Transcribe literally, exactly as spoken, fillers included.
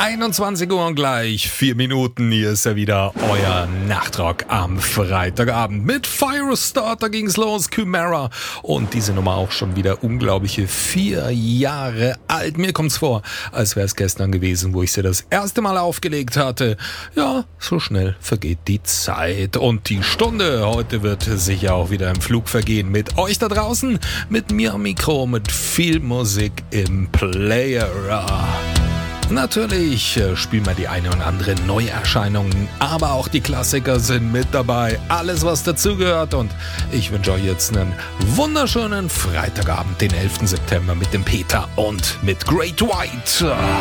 einundzwanzig Uhr und gleich vier Minuten. Hier ist ja wieder euer Nachtrock am Freitagabend. Mit Firestarter ging's los, Chimera. Und diese Nummer auch schon wieder unglaubliche vier Jahre alt. Mir kommt's vor, als wäre es gestern gewesen, wo ich sie das erste Mal aufgelegt hatte. Ja, so schnell vergeht die Zeit. Und die Stunde heute wird sicher auch wieder im Flug vergehen. Mit euch da draußen, mit mir am Mikro, mit viel Musik im Player. Natürlich spielen wir die eine und andere Neuerscheinung, aber auch die Klassiker sind mit dabei. Alles, was dazugehört, und ich wünsche euch jetzt einen wunderschönen Freitagabend, den elften September mit dem Peter und mit Great White.